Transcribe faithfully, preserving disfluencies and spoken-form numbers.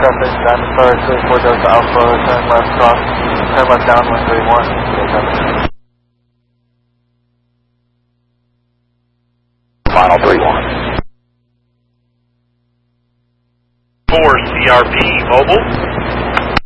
traffic, Diamond Star three four Delta Alpha, turn left cross, turn left down one three one. Final three one. four C R P mobile.